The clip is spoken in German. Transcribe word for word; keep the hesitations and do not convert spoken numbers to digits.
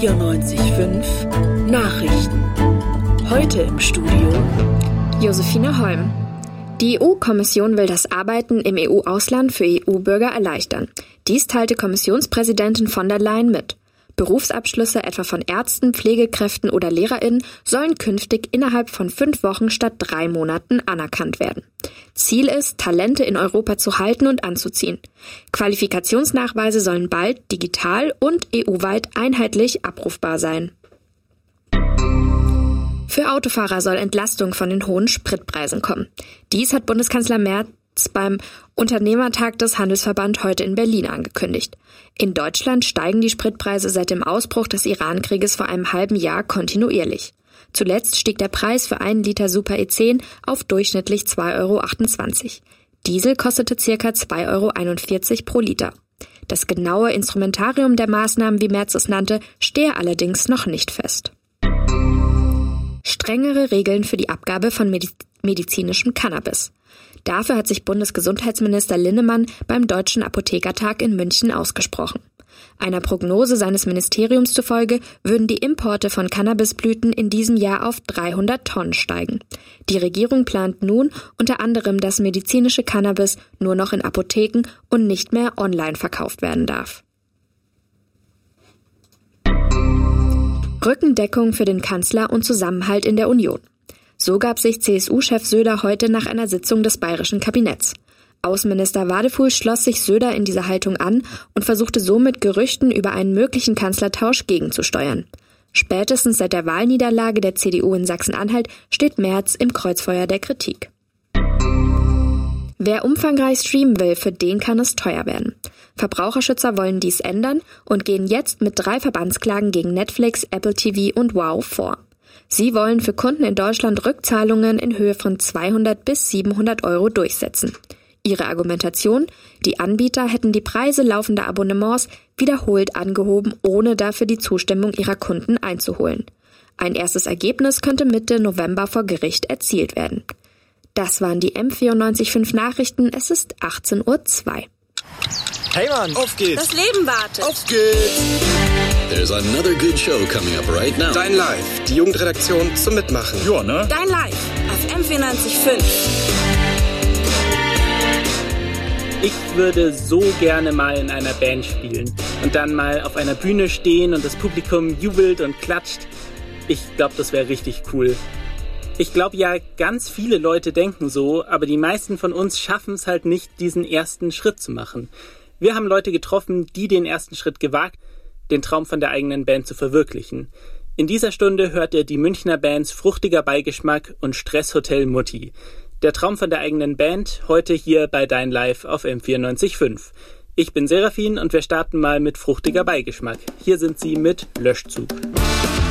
vierundneunzig Komma fünf Nachrichten. Heute im Studio Josephine Holm. Die E U-Kommission will das Arbeiten im E U-Ausland für E U-Bürger erleichtern. Dies teilte Kommissionspräsidentin von der Leyen mit. Berufsabschlüsse etwa von Ärzten, Pflegekräften oder LehrerInnen sollen künftig innerhalb von fünf Wochen statt drei Monaten anerkannt werden. Ziel ist, Talente in Europa zu halten und anzuziehen. Qualifikationsnachweise sollen bald digital und E U-weit einheitlich abrufbar sein. Für Autofahrer soll Entlastung von den hohen Spritpreisen kommen. Dies hat Bundeskanzler Merz beim Unternehmertag des Handelsverband heute in Berlin angekündigt. In Deutschland steigen die Spritpreise seit dem Ausbruch des Iran-Krieges vor einem halben Jahr kontinuierlich. Zuletzt stieg der Preis für einen Liter Super E zehn auf durchschnittlich zwei Euro achtundzwanzig. Diesel kostete ca. zwei Euro einundvierzig pro Liter. Das genaue Instrumentarium der Maßnahmen, wie Merz es nannte, stehe allerdings noch nicht fest. Strengere Regeln für die Abgabe von Mediz- medizinischem Cannabis. Dafür hat sich Bundesgesundheitsminister Linnemann beim Deutschen Apothekertag in München ausgesprochen. Einer Prognose seines Ministeriums zufolge würden die Importe von Cannabisblüten in diesem Jahr auf dreihundert Tonnen steigen. Die Regierung plant nun unter anderem, dass medizinische Cannabis nur noch in Apotheken und nicht mehr online verkauft werden darf. Rückendeckung für den Kanzler und Zusammenhalt in der Union. So gab sich C S U-Chef Söder heute nach einer Sitzung des bayerischen Kabinetts. Außenminister Wadefuhl schloss sich Söder in dieser Haltung an und versuchte somit Gerüchten über einen möglichen Kanzlertausch gegenzusteuern. Spätestens seit der Wahlniederlage der C D U in Sachsen-Anhalt steht Merz im Kreuzfeuer der Kritik. Wer umfangreich streamen will, für den kann es teuer werden. Verbraucherschützer wollen dies ändern und gehen jetzt mit drei Verbandsklagen gegen Netflix, Apple T V und Wow vor. Sie wollen für Kunden in Deutschland Rückzahlungen in Höhe von zweihundert bis siebenhundert Euro durchsetzen. Ihre Argumentation: Die Anbieter hätten die Preise laufender Abonnements wiederholt angehoben, ohne dafür die Zustimmung ihrer Kunden einzuholen. Ein erstes Ergebnis könnte Mitte November vor Gericht erzielt werden. Das waren die M vierundneunzig Komma fünf Nachrichten. Es ist achtzehn Uhr zwei. Hey Mann, auf geht's! Das Leben wartet! Auf geht's! There's another good show coming up right now. Dein Live, die Jugendredaktion zum Mitmachen. Ja, ne? Dein Live auf M vierundneunzig Komma fünf. Ich würde so gerne mal in einer Band spielen und dann mal auf einer Bühne stehen und das Publikum jubelt und klatscht. Ich glaube, das wäre richtig cool. Ich glaube ja, ganz viele Leute denken so, aber die meisten von uns schaffen es halt nicht, diesen ersten Schritt zu machen. Wir haben Leute getroffen, die den ersten Schritt gewagt, den Traum von der eigenen Band zu verwirklichen. In dieser Stunde hört ihr die Münchner Bands Fruchtiger Beigeschmack und Stresshotel Mutti. Der Traum von der eigenen Band, heute hier bei Dein Live auf M vierundneunzig Komma fünf. Ich bin Serafin und wir starten mal mit Fruchtiger Beigeschmack. Hier sind sie mit Löschzug.